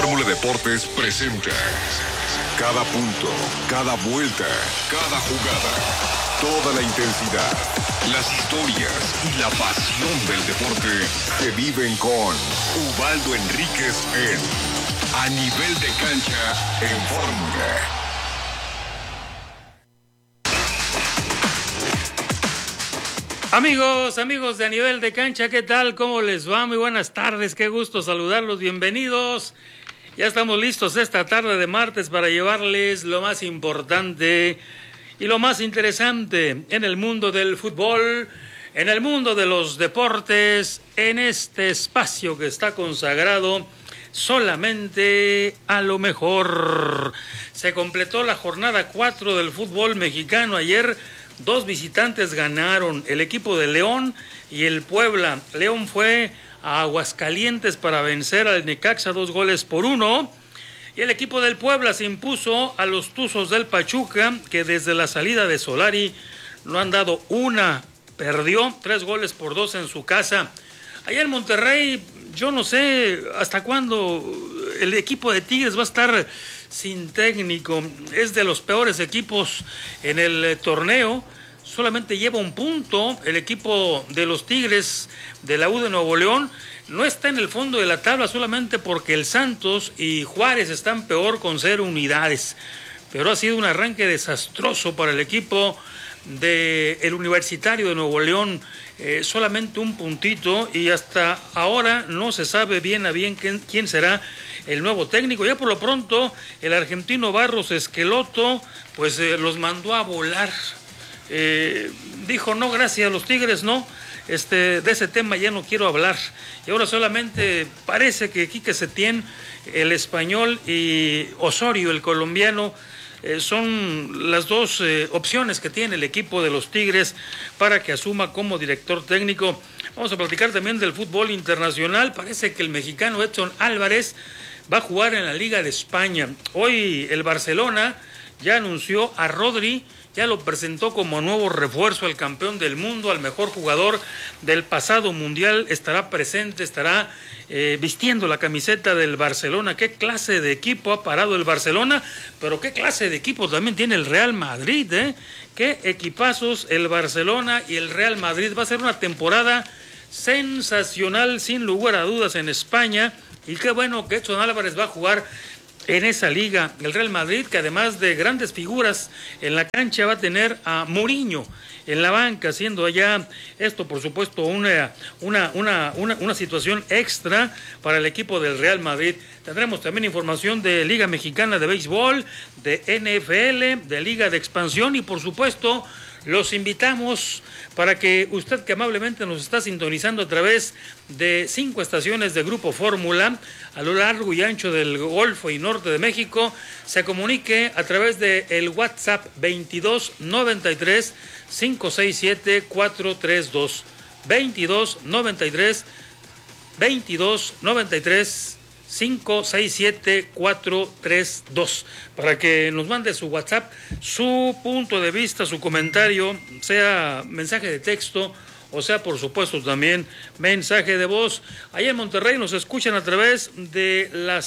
Fórmula Deportes presenta cada punto, cada vuelta, cada jugada, toda la intensidad, las historias y la pasión del deporte se viven con Ubaldo Enríquez en A Nivel de Cancha en Fórmula. Amigos de A Nivel de Cancha, ¿qué tal? ¿Cómo les va? Muy buenas tardes, qué gusto saludarlos, bienvenidos. Ya estamos listos esta tarde de martes para llevarles lo más importante y lo más interesante en el mundo del fútbol, en el mundo de los deportes, en este espacio que está consagrado solamente a lo mejor. Se completó la jornada 4 del fútbol mexicano ayer. Dos visitantes ganaron, el equipo de León y el Puebla. León fue a Aguascalientes para vencer al Necaxa 2-1. Y el equipo del Puebla se impuso a los Tuzos del Pachuca, que desde la salida de Solari no han dado una. Perdió 3-2 en su casa. Allá en Monterrey, yo no sé hasta cuándo el equipo de Tigres va a estar sin técnico. Es de los peores equipos en el torneo. Solamente lleva un punto. El equipo de los Tigres de la U de Nuevo León no está en el fondo de la tabla solamente porque el Santos y Juárez están peor con 0 unidades. Pero ha sido un arranque desastroso para el equipo del Universitario de Nuevo León. Solamente un puntito y hasta ahora no se sabe bien a bien quién será el nuevo técnico. Ya por lo pronto el argentino Barros Esqueloto pues los mandó a volar. Dijo no, gracias a los Tigres, no, de ese tema ya no quiero hablar. Y ahora solamente parece que Quique Setién, el español, y Osorio, el colombiano, son las dos opciones que tiene el equipo de los Tigres para que asuma como director técnico. Vamos a platicar también del fútbol internacional. Parece que el mexicano Edson Álvarez va a jugar en la Liga de España. Hoy el Barcelona ya anunció a Rodri, ya lo presentó como nuevo refuerzo al campeón del mundo, al mejor jugador del pasado mundial. Estará presente, estará vistiendo la camiseta del Barcelona. ¿Qué clase de equipo ha parado el Barcelona? Pero qué clase de equipo también tiene el Real Madrid, ¿eh? Qué equipazos el Barcelona y el Real Madrid. Va a ser una temporada sensacional, sin lugar a dudas, en España. Y qué bueno que Edson Álvarez va a jugar en esa liga. El Real Madrid, que además de grandes figuras en la cancha, va a tener a Mourinho en la banca, siendo allá esto, por supuesto, una situación extra para el equipo del Real Madrid. Tendremos también información de Liga Mexicana de Béisbol, de NFL, de Liga de Expansión y, por supuesto, los invitamos para que usted, que amablemente nos está sintonizando a través de 5 estaciones de Grupo Fórmula a lo largo y ancho del Golfo y Norte de México, se comunique a través del WhatsApp 2293 567 432 2293 567-432 para que nos mande su WhatsApp, su punto de vista, su comentario, sea mensaje de texto o sea, por supuesto, también mensaje de voz. Allá en Monterrey nos escuchan a través de la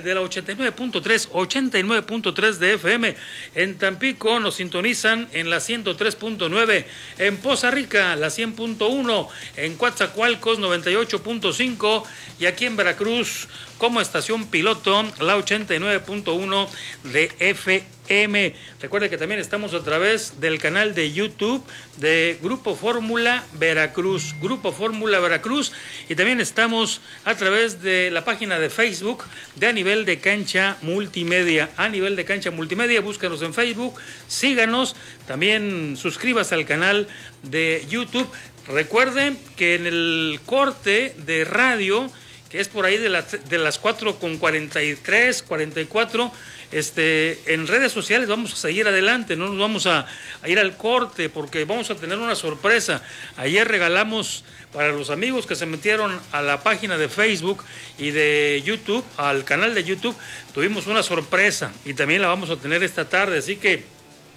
89.3 de FM. En Tampico nos sintonizan en la 103.9. En Poza Rica, la 100.1. En Coatzacoalcos, 98.5. Y aquí en Veracruz, como estación piloto, la 89.1 de FM. Recuerde que también estamos a través del canal de YouTube de Grupo Fórmula Veracruz, y también estamos a través de la página de Facebook de A Nivel de Cancha Multimedia. Búscanos en Facebook, síganos, también suscríbase al canal de YouTube. Recuerden que en el corte de radio, que es por ahí de las 4:43, 44, en redes sociales vamos a seguir adelante, no nos vamos a ir al corte porque vamos a tener una sorpresa. Ayer regalamos para los amigos que se metieron a la página de Facebook y de YouTube, al canal de YouTube, tuvimos una sorpresa y también la vamos a tener esta tarde, así que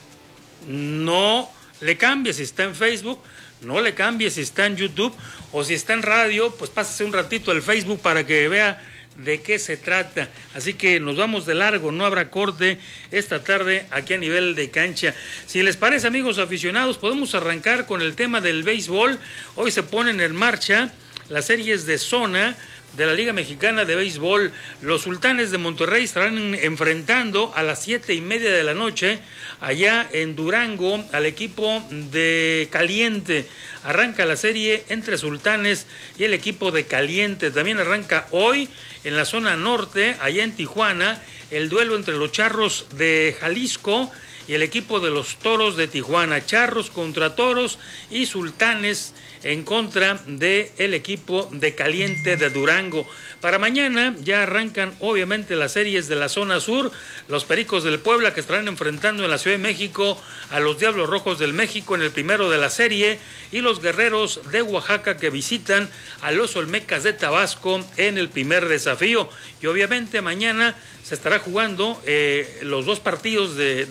no le cambie si está en Facebook, no le cambie si está en YouTube o si está en radio, pues pásese un ratito al Facebook para que vea de qué se trata. Así que nos vamos de largo, no habrá corte esta tarde aquí a nivel de cancha. Si les parece, amigos aficionados, podemos arrancar con el tema del béisbol. Hoy se ponen en marcha las series de zona de la Liga Mexicana de Béisbol. Los Sultanes de Monterrey estarán enfrentando a las 7:30 de la noche allá en Durango al equipo de Caliente. Arranca la serie entre Sultanes y el equipo de Caliente. También arranca hoy en la zona norte, allá en Tijuana, el duelo entre los Charros de Jalisco y el equipo de los Toros de Tijuana. Charros contra Toros y Sultanes en contra del equipo de Caliente de Durango. Para mañana ya arrancan obviamente las series de la zona sur, los Pericos del Puebla que estarán enfrentando en la Ciudad de México a los Diablos Rojos del México en el primero de la serie, y los Guerreros de Oaxaca que visitan a los Olmecas de Tabasco en el primer desafío. Y obviamente mañana se estará jugando los dos partidos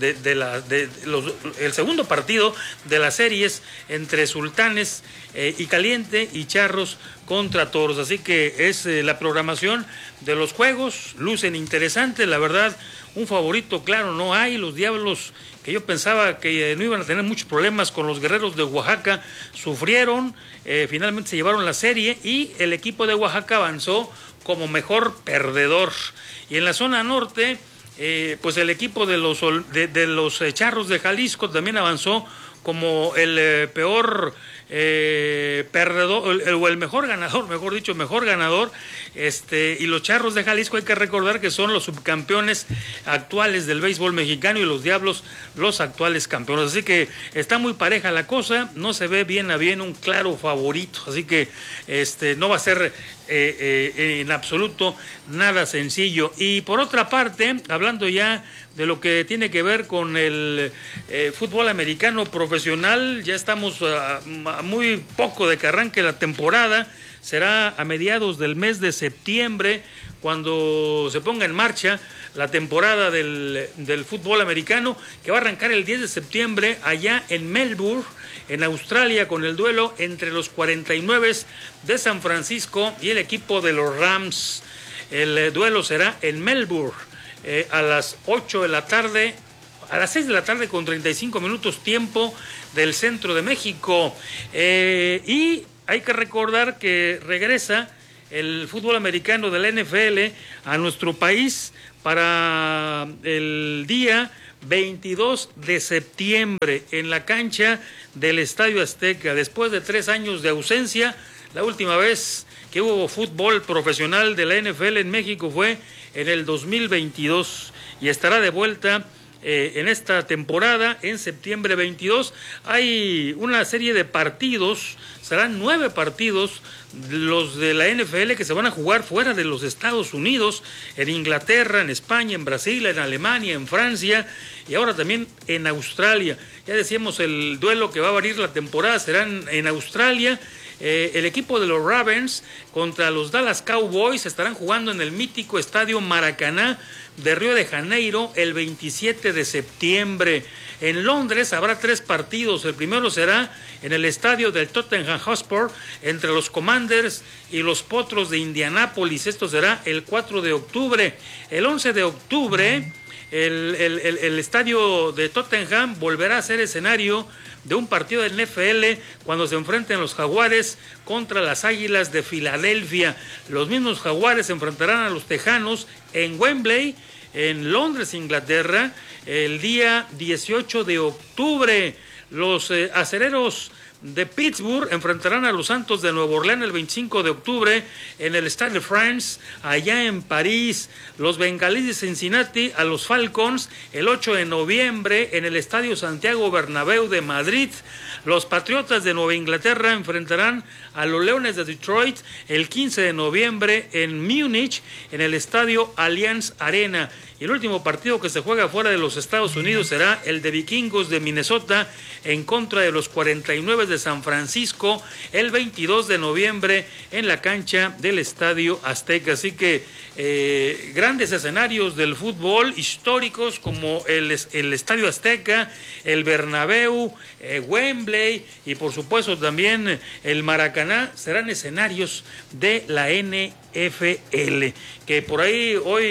el segundo partido de las series entre Sultanes y Caliente y Charros contra Toros. Así que es la programación de los juegos, lucen interesantes, la verdad. Un favorito claro no hay. Los Diablos, que yo pensaba que no iban a tener muchos problemas con los Guerreros de Oaxaca, sufrieron, finalmente se llevaron la serie y el equipo de Oaxaca avanzó como mejor perdedor. Y en la zona norte, pues el equipo de los Charros de Jalisco también avanzó como el peor perdedor, o el mejor ganador, mejor ganador, y los Charros de Jalisco hay que recordar que son los subcampeones actuales del béisbol mexicano y los Diablos los actuales campeones. Así que está muy pareja la cosa, no se ve bien a bien un claro favorito, así que no va a ser en absoluto nada sencillo. Y por otra parte, hablando ya de lo que tiene que ver con el fútbol americano profesional, ya estamos a muy poco de que arranque la temporada. Será a mediados del mes de septiembre cuando se ponga en marcha la temporada del fútbol americano, que va a arrancar el 10 de septiembre allá en Melbourne, en Australia, con el duelo entre los 49 de San Francisco y el equipo de los Rams. El duelo será en Melbourne a las 8 de la tarde, a las 6 de la tarde con 35 minutos tiempo del centro de México. Y hay que recordar que regresa el fútbol americano de la NFL a nuestro país para el día 22 de septiembre en la cancha del Estadio Azteca. Después de 3 años de ausencia, la última vez que hubo fútbol profesional de la NFL en México fue en el 2022 y estará de vuelta en esta temporada en septiembre 22. Hay una serie de partidos, serán 9 partidos los de la NFL que se van a jugar fuera de los Estados Unidos, en Inglaterra, en España, en Brasil, en Alemania, en Francia y ahora también en Australia. Ya decíamos, el duelo que va a abrir la temporada será en Australia. El equipo de los Ravens contra los Dallas Cowboys estarán jugando en el mítico Estadio Maracaná de Río de Janeiro el 27 de septiembre. En Londres habrá 3 partidos. El primero será en el estadio del Tottenham Hotspur entre los Commanders y los Potros de Indianápolis. Esto será el 4 de octubre. El 11 de octubre el estadio de Tottenham volverá a ser escenario de un partido de NFL cuando se enfrenten los Jaguares contra las Águilas de Filadelfia. Los mismos Jaguares se enfrentarán a los Tejanos en Wembley, en Londres, Inglaterra, el día 18 de octubre. Los Acereros de Pittsburgh enfrentarán a los Santos de Nueva Orleans el 25 de octubre en el Stade de France, allá en París. Los Bengalíes de Cincinnati a los Falcons el 8 de noviembre en el Estadio Santiago Bernabéu de Madrid. Los Patriotas de Nueva Inglaterra enfrentarán a los Leones de Detroit el 15 de noviembre en Múnich, en el Estadio Allianz Arena. Y el último partido que se juega fuera de los Estados Unidos será el de Vikingos de Minnesota en contra de los 49 de San Francisco el 22 de noviembre en la cancha del Estadio Azteca. Así que grandes escenarios del fútbol históricos como el Estadio Azteca, el Bernabéu, Wembley y por supuesto también el Maracaná serán escenarios de la NFL. NFL, que por ahí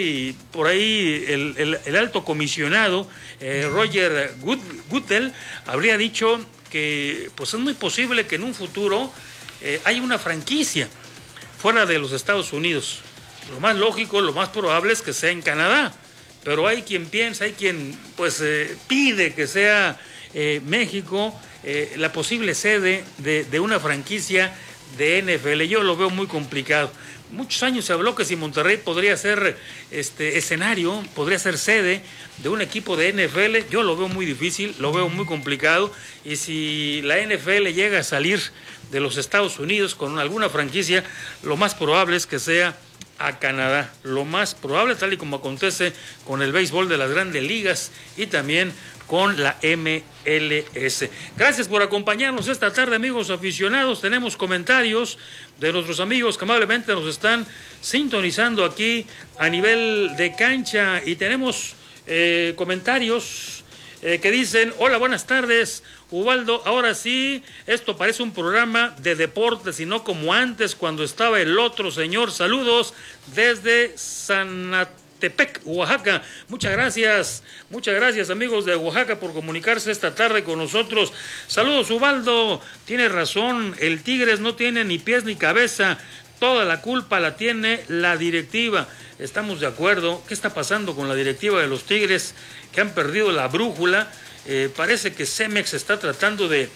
el alto comisionado Roger Goodell habría dicho que pues es muy posible que en un futuro haya una franquicia fuera de los Estados Unidos. Lo más lógico, lo más probable es que sea en Canadá, pero hay quien piensa, hay quien pues pide que sea México la posible sede de una franquicia de NFL. Yo lo veo muy complicado. Muchos años se habló que si Monterrey podría ser escenario, podría ser sede de un equipo de NFL. Yo lo veo muy difícil, lo veo muy complicado. Y si la NFL llega a salir de los Estados Unidos con alguna franquicia, lo más probable es que sea a Canadá. Lo más probable, tal y como acontece con el béisbol de las grandes ligas y también con la MLS. Gracias por acompañarnos esta tarde, amigos aficionados. Tenemos comentarios de nuestros amigos que amablemente nos están sintonizando aquí a nivel de cancha y tenemos comentarios que dicen: hola, buenas tardes, Ubaldo, ahora sí, esto parece un programa de deportes y no como antes cuando estaba el otro señor. Saludos desde Sanatepec, Oaxaca. Muchas gracias amigos de Oaxaca por comunicarse esta tarde con nosotros. Saludos, Ubaldo, tiene razón, el Tigres no tiene ni pies ni cabeza, toda la culpa la tiene la directiva. Estamos de acuerdo. ¿Qué está pasando con la directiva de los Tigres que han perdido la brújula? Parece que Cemex está tratando de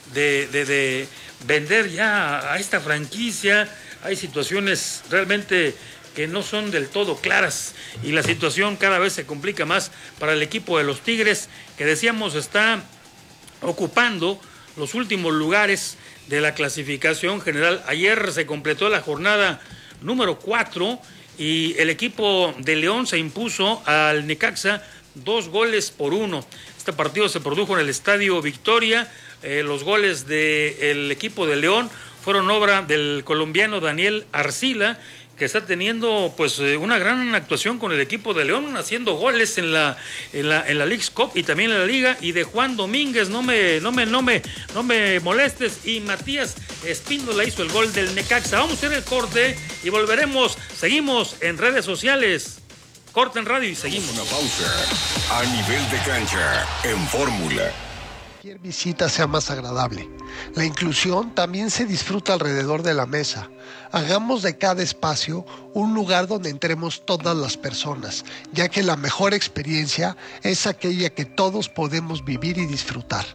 vender ya a esta franquicia. Hay situaciones realmente que no son del todo claras y la situación cada vez se complica más para el equipo de los Tigres, que decíamos está ocupando los últimos lugares de la clasificación general. Ayer se completó la jornada número 4 y el equipo de León se impuso al Necaxa 2-1. Este partido se produjo en el Estadio Victoria. Los goles del equipo de León fueron obra del colombiano Daniel Arcila, que está teniendo pues una gran actuación con el equipo de León, haciendo goles en la Leagues Cup y también en la Liga, y de Juan Domínguez, no me molestes, y Matías Espíndola hizo el gol del Necaxa. Vamos a hacer el corte y volveremos. Seguimos en redes sociales. Corte en radio y seguimos. Una pausa. A nivel de cancha, en Fórmula. Cualquier visita sea más agradable. La inclusión también se disfruta alrededor de la mesa. Hagamos de cada espacio un lugar donde entremos todas las personas, ya que la mejor experiencia es aquella que todos podemos vivir y disfrutar.